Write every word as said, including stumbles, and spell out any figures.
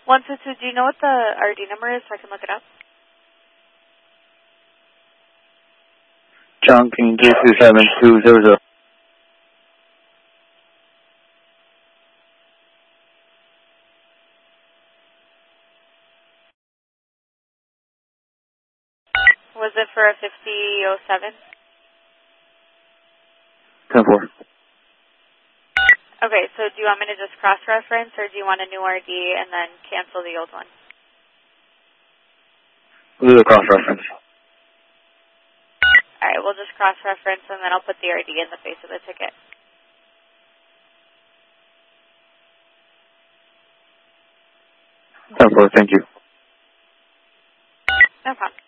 one two two, do you know what the R D number is so I can look it up? John, can you do two seven two zero zero? Was it for a fifty oh seven? ten four. Okay, so do you want me to just cross-reference, or do you want a new R D and then cancel the old one? We'll do the cross-reference. All right, we'll just cross-reference, and then I'll put the R D in the face of the ticket. ten four, thank you. No problem.